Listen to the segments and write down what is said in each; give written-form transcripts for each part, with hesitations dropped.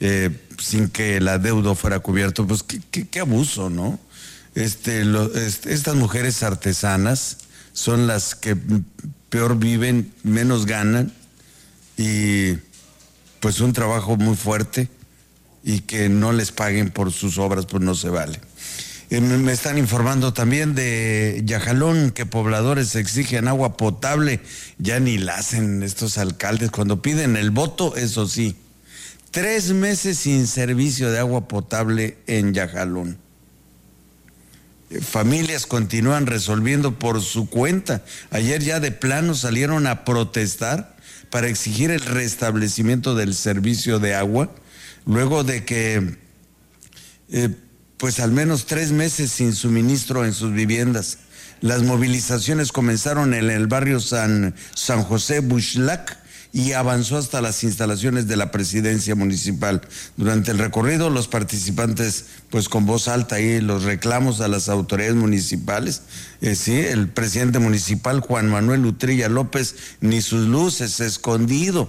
sin que el adeudo fuera cubierto. Pues qué abuso, ¿no? Estas mujeres artesanas son las que peor viven, menos ganan, y pues un trabajo muy fuerte, y que no les paguen por sus obras, pues no se vale. Me están informando también de Yajalón, que pobladores exigen agua potable. Ya ni la hacen estos alcaldes cuando piden el voto, eso sí. 3 meses sin servicio de agua potable en Yajalón. Familias continúan resolviendo por su cuenta. Ayer ya de plano salieron a protestar para exigir el restablecimiento del servicio de agua, luego de que pues al menos 3 meses sin suministro en sus viviendas. Las movilizaciones comenzaron en el barrio San José Buxlac y avanzó hasta las instalaciones de la presidencia municipal. Durante el recorrido, los participantes, pues con voz alta ahí, los reclamos a las autoridades municipales. Sí, el presidente municipal, Juan Manuel Utrilla López, ni sus luces, escondido.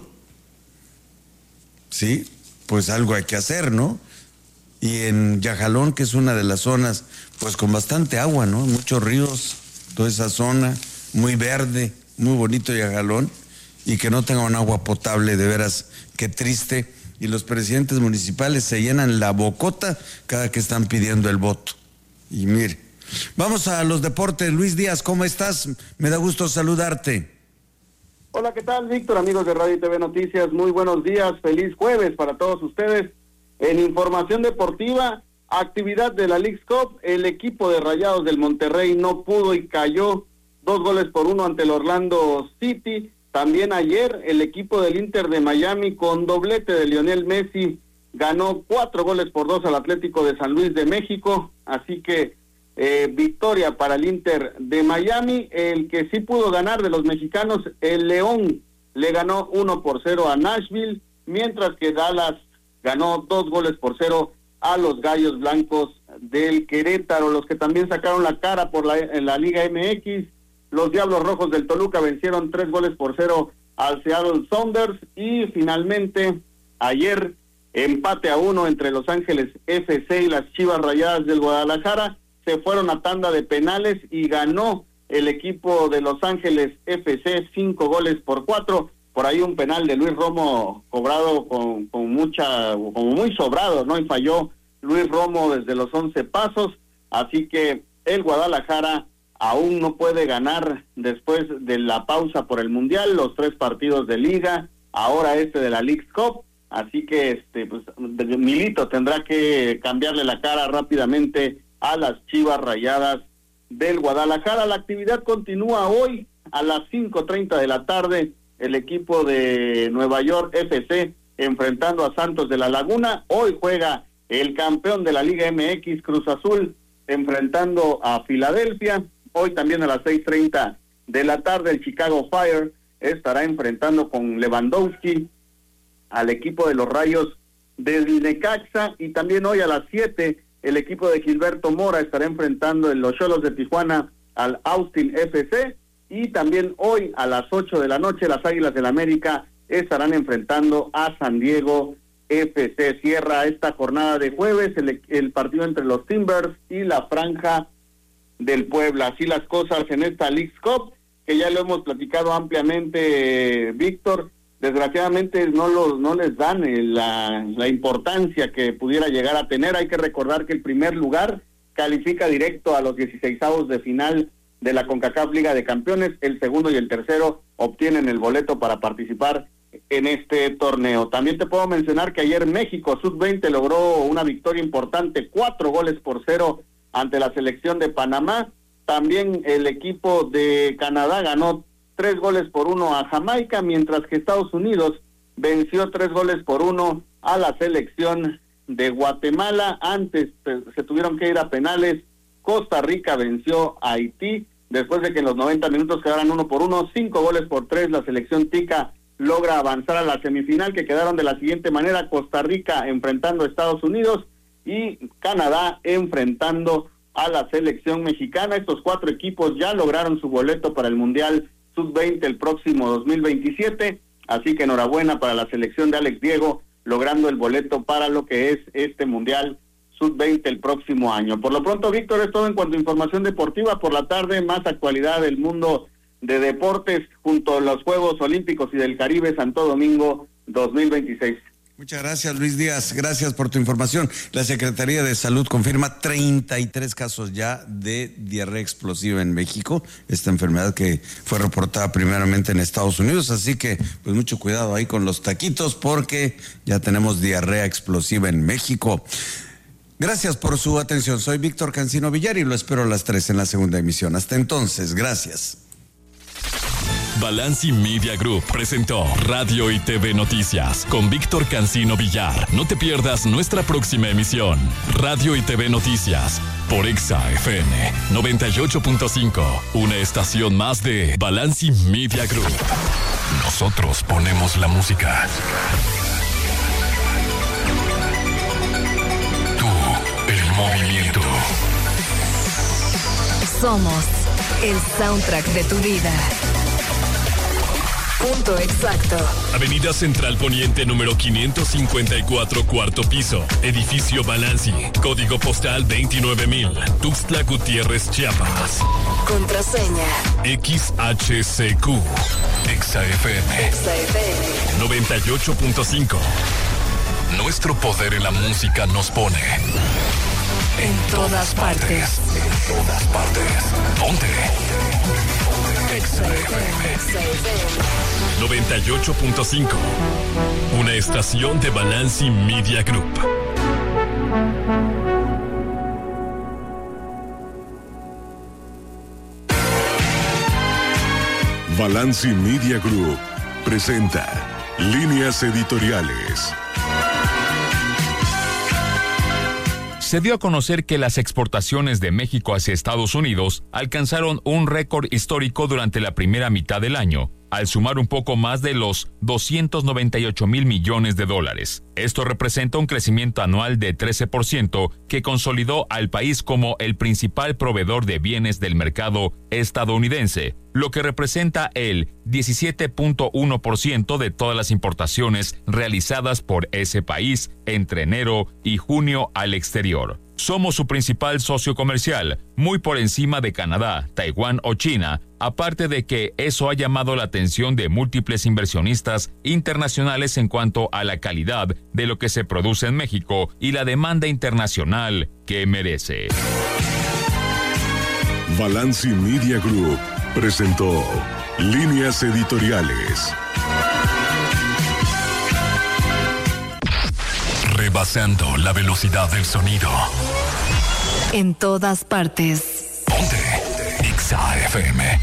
Sí, pues algo hay que hacer, ¿no? Y en Yajalón, que es una de las zonas, pues con bastante agua, ¿no? Muchos ríos, toda esa zona, muy verde, muy bonito Yajalón, y que no tenga un agua potable, de veras, qué triste. Y los presidentes municipales se llenan la bocota cada que están pidiendo el voto. Y mire, vamos a los deportes. Luis Díaz, ¿cómo estás? Me da gusto saludarte. Hola, ¿qué tal, Víctor? Amigos de Radio y TV Noticias, muy buenos días, feliz jueves para todos ustedes. En información deportiva, actividad de la Leagues Cup, el equipo de Rayados del Monterrey no pudo y cayó 2-1 ante el Orlando City. También ayer el equipo del Inter de Miami, con doblete de Lionel Messi, ganó 4-2 al Atlético de San Luis de México. Así que victoria para el Inter de Miami. El que sí pudo ganar de los mexicanos, el León, le ganó 1-0 a Nashville, mientras que Dallas ganó 2-0 a los Gallos Blancos del Querétaro. Los que también sacaron la cara en la Liga MX, los Diablos Rojos del Toluca vencieron 3-0 al Seattle Sounders. Y finalmente, ayer, empate a 1 entre Los Ángeles FC y las Chivas Rayadas del Guadalajara. Se fueron a tanda de penales y ganó el equipo de Los Ángeles FC 5-4. Por ahí un penal de Luis Romo cobrado como muy sobrado, ¿no? Y falló Luis Romo desde los 11 pasos. Así que el Guadalajara aún no puede ganar después de la pausa por el Mundial, los 3 partidos de Liga, ahora de la Leagues Cup. Así que pues Milito tendrá que cambiarle la cara rápidamente a las Chivas Rayadas del Guadalajara. La actividad continúa hoy a las 5:30 de la tarde. El equipo de Nueva York FC enfrentando a Santos de la Laguna. Hoy juega el campeón de la Liga MX, Cruz Azul, enfrentando a Filadelfia. Hoy también a las 6:30 de la tarde el Chicago Fire estará enfrentando con Lewandowski al equipo de los Rayos del Necaxa. Y también hoy a las 7 el equipo de Gilberto Mora estará enfrentando en los Xolos de Tijuana al Austin FC. Y también hoy a las 8 de la noche las Águilas del América estarán enfrentando a San Diego FC. Cierra esta jornada de jueves el partido entre los Timbers y la Franja del Puebla. Así las cosas en esta Leagues Cup, que ya lo hemos platicado ampliamente, Víctor. Desgraciadamente no les dan la importancia que pudiera llegar a tener. Hay que recordar que el primer lugar califica directo a los 16avos de final de la CONCACAF Liga de Campeones. El segundo y el tercero obtienen el boleto para participar en este torneo. También te puedo mencionar que ayer México Sub-20 logró una victoria importante, 4-0 ante la selección de Panamá. También el equipo de Canadá ganó 3-1 a Jamaica, mientras que Estados Unidos venció 3-1 a la selección de Guatemala. Antes se tuvieron que ir a penales. Costa Rica venció a Haití después de que en los 90 minutos quedaran 1-1, 5-3. La selección tica logra avanzar a la semifinal, que quedaron de la siguiente manera: Costa Rica enfrentando a Estados Unidos y Canadá enfrentando a la selección mexicana. Estos 4 equipos ya lograron su boleto para el Mundial Sub-20 el próximo 2027, así que enhorabuena para la selección de Alex Diego logrando el boleto para lo que es este Mundial Sub-20 el próximo año. Por lo pronto, Víctor, es todo en cuanto a información deportiva. Por la tarde, más actualidad del mundo de deportes junto a los Juegos Olímpicos y del Caribe Santo Domingo 2026. Muchas gracias, Luis Díaz. Gracias por tu información. La Secretaría de Salud confirma 33 casos ya de diarrea explosiva en México, esta enfermedad que fue reportada primeramente en Estados Unidos, así que pues mucho cuidado ahí con los taquitos porque ya tenemos diarrea explosiva en México. Gracias por su atención. Soy Víctor Cancino Villar y lo espero a las 3 en la segunda emisión. Hasta entonces, gracias. Balanci Media Group presentó Radio y TV Noticias con Víctor Cancino Villar. No te pierdas nuestra próxima emisión. Radio y TV Noticias por Exa FM 98.5, una estación más de Balanci Media Group. Nosotros ponemos la música. Tú, el movimiento. Somos el soundtrack de tu vida. Punto exacto. Avenida Central Poniente número 554, cuarto piso. Edificio Balanci. Código postal 29000. Tuxtla Gutiérrez, Chiapas. Contraseña XHCQ. Exa FM. 98.5. Nuestro poder en la música nos pone en todas partes. En todas partes. Ponte. Exa FM 98.5. Una estación de Balanci Media Group. Balanci Media Group presenta Líneas Editoriales. Se dio a conocer que las exportaciones de México hacia Estados Unidos alcanzaron un récord histórico durante la primera mitad del año, al sumar un poco más de los 298,000 millones de dólares. Esto representa un crecimiento anual de 13% que consolidó al país como el principal proveedor de bienes del mercado estadounidense, lo que representa el 17.1% de todas las importaciones realizadas por ese país entre enero y junio al exterior. Somos su principal socio comercial, muy por encima de Canadá, Taiwán o China, aparte de que eso ha llamado la atención de múltiples inversionistas internacionales en cuanto a la calidad de lo que se produce en México y la demanda internacional que merece. Balanci Media Group presentó Líneas Editoriales. Rebasando la velocidad del sonido. En todas partes. Ponte Exa FM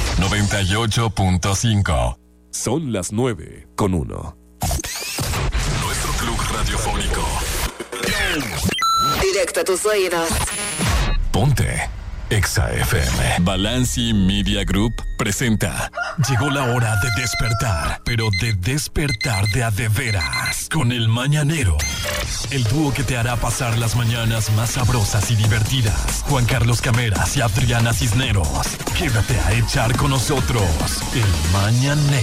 98.5. Son las 9:01. Nuestro club radiofónico. Directo a tus oídos. Ponte Exa FM. Balanci Media Group presenta. Llegó la hora de despertar, pero de despertar de a de veras, con el Mañanero. El dúo que te hará pasar las mañanas más sabrosas y divertidas. Juan Carlos Cameras y Adriana Cisneros. Quédate a echar con nosotros el Mañanero.